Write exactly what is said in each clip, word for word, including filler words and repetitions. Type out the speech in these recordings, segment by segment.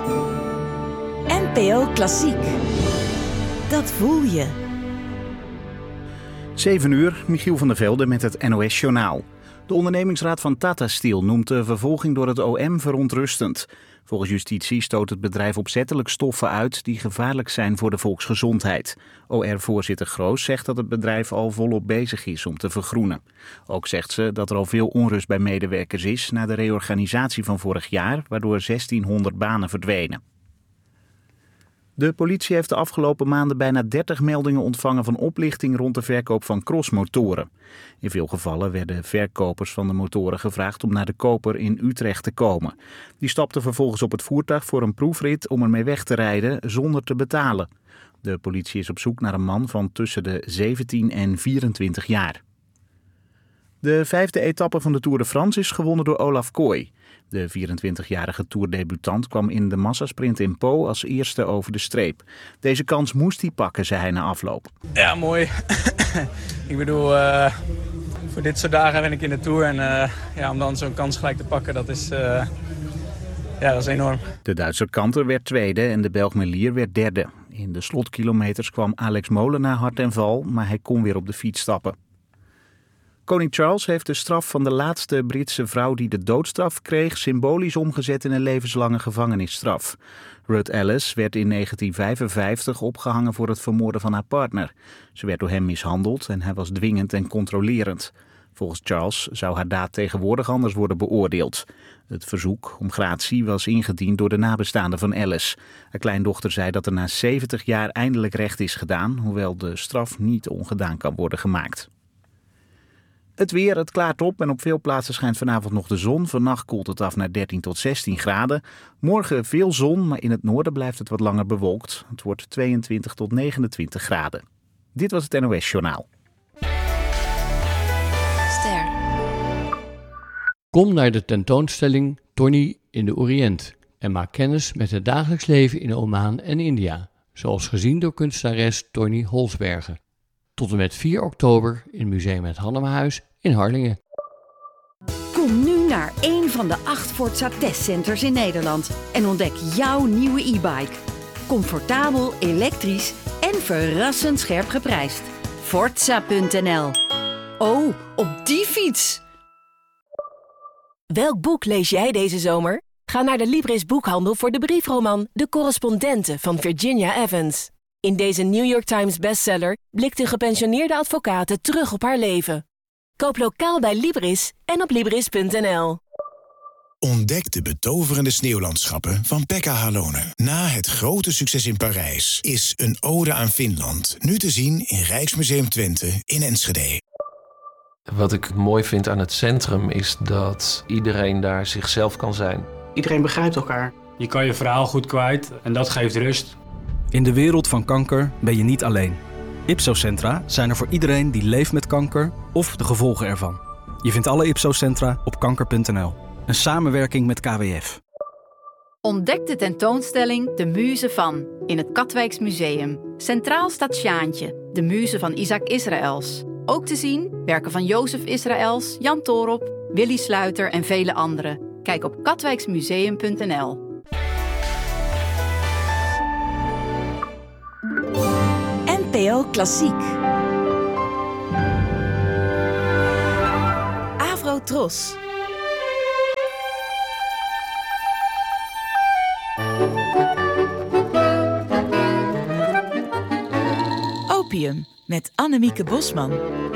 N P O Klassiek. Dat voel je. zeven uur, Michiel van der Velde met het N O S-journaal. De ondernemingsraad van Tata Steel noemt de vervolging door het O M verontrustend. Volgens justitie stoot het bedrijf opzettelijk stoffen uit die gevaarlijk zijn voor de volksgezondheid. O R-voorzitter Groos zegt dat het bedrijf al volop bezig is om te vergroenen. Ook zegt ze dat er al veel onrust bij medewerkers is na de reorganisatie van vorig jaar, waardoor zestienhonderd banen verdwenen. De politie heeft de afgelopen maanden bijna dertig meldingen ontvangen van oplichting rond de verkoop van crossmotoren. In veel gevallen werden verkopers van de motoren gevraagd om naar de koper in Utrecht te komen. Die stapten vervolgens op het voertuig voor een proefrit om ermee weg te rijden zonder te betalen. De politie is op zoek naar een man van tussen de zeventien en vierentwintig jaar. De vijfde etappe van de Tour de France is gewonnen door Olaf Kooi. De vierentwintigjarige toerdebutant kwam in de massasprint in Po als eerste over de streep. Deze kans moest hij pakken, zei hij na afloop. Ja, mooi. Ik bedoel, uh, voor dit soort dagen ben ik in de Tour. En uh, ja, om dan zo'n kans gelijk te pakken, dat is, uh, ja, dat is enorm. De Duitser Kanter werd tweede en de Belg Melier werd derde. In de slotkilometers kwam Alex Molenaar hard en val, maar hij kon weer op de fiets stappen. Koning Charles heeft de straf van de laatste Britse vrouw die de doodstraf kreeg symbolisch omgezet in een levenslange gevangenisstraf. Ruth Ellis werd in negentien vijfenvijftig opgehangen voor het vermoorden van haar partner. Ze werd door hem mishandeld en hij was dwingend en controlerend. Volgens Charles zou haar daad tegenwoordig anders worden beoordeeld. Het verzoek om gratie was ingediend door de nabestaanden van Ellis. Haar kleindochter zei dat er na zeventig jaar eindelijk recht is gedaan, hoewel de straf niet ongedaan kan worden gemaakt. Het weer, het klaart op en op veel plaatsen schijnt vanavond nog de zon. Vannacht koelt het af naar dertien tot zestien graden. Morgen veel zon, maar in het noorden blijft het wat langer bewolkt. Het wordt tweeëntwintig tot negenentwintig graden. Dit was het N O S-journaal. Ster. Kom naar de tentoonstelling Tony in de Oriënt en maak kennis met het dagelijks leven in Oman en India, zoals gezien door kunstenares Tony Holsbergen. Tot en met vier oktober in Museum Het Hannemahuis in Harlingen. Kom nu naar een van de acht Forza testcenters in Nederland en ontdek jouw nieuwe e-bike. Comfortabel, elektrisch en verrassend scherp geprijsd. Forza punt n l. Oh, op die fiets! Welk boek lees jij deze zomer? Ga naar de Libris boekhandel voor de briefroman De Correspondenten van Virginia Evans. In deze New York Times bestseller blikt een gepensioneerde advocate terug op haar leven. Koop lokaal bij Libris en op libris punt n l. Ontdek de betoverende sneeuwlandschappen van Pekka Halonen. Na het grote succes in Parijs is Een ode aan Finland nu te zien in Rijksmuseum Twente in Enschede. Wat ik mooi vind aan het centrum is dat iedereen daar zichzelf kan zijn. Iedereen begrijpt elkaar. Je kan je verhaal goed kwijt en dat geeft rust. In de wereld van kanker ben je niet alleen. Ipso-centra zijn er voor iedereen die leeft met kanker of de gevolgen ervan. Je vindt alle Ipso-centra op kanker punt n l. Een samenwerking met K W F. Ontdek de tentoonstelling De Muze van in het Katwijks Museum. Centraal staat Sjaantje, de muze van Isaac Israëls. Ook te zien werken van Jozef Israëls, Jan Toorop, Willy Sluiter en vele anderen. Kijk op katwijksmuseum punt n l. N P O Klassiek. Avro Tros. Opium met Annemieke Bosman.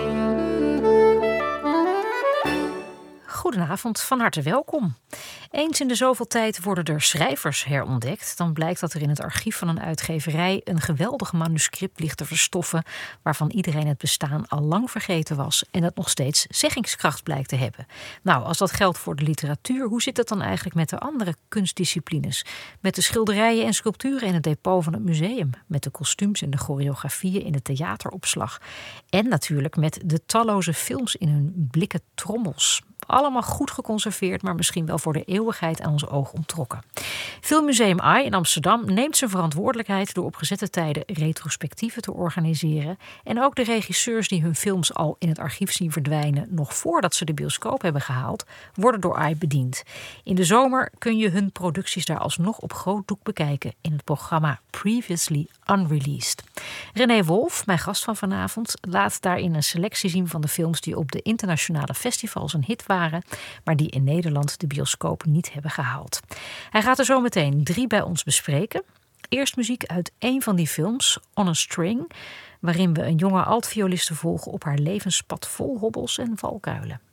Goedenavond, van harte welkom. Eens in de zoveel tijd worden er schrijvers herontdekt. Dan blijkt dat er in het archief van een uitgeverij een geweldig manuscript ligt te verstoffen, waarvan iedereen het bestaan al lang vergeten was en dat nog steeds zeggingskracht blijkt te hebben. Nou, als dat geldt voor de literatuur, hoe zit het dan eigenlijk met de andere kunstdisciplines? Met de schilderijen en sculpturen in het depot van het museum, met de kostuums en de choreografieën in de theateropslag en natuurlijk met de talloze films in hun blikken trommels. Allemaal goed geconserveerd, maar misschien wel voor de eeuwigheid aan ons oog onttrokken. Filmmuseum Eye in Amsterdam neemt zijn verantwoordelijkheid door op gezette tijden retrospectieven te organiseren. En ook de regisseurs die hun films al in het archief zien verdwijnen, nog voordat ze de bioscoop hebben gehaald, worden door Eye bediend. In de zomer kun je hun producties daar alsnog op groot doek bekijken in het programma Previously Unreleased. René Wolf, mijn gast van vanavond, laat daarin een selectie zien van de films die op de internationale festivals een hit waren, maar die in Nederland de bioscoop niet hebben gehaald. Hij gaat er zo meteen drie bij ons bespreken. Eerst muziek uit één van die films, On a String, waarin we een jonge altvioliste volgen op haar levenspad vol hobbels en valkuilen.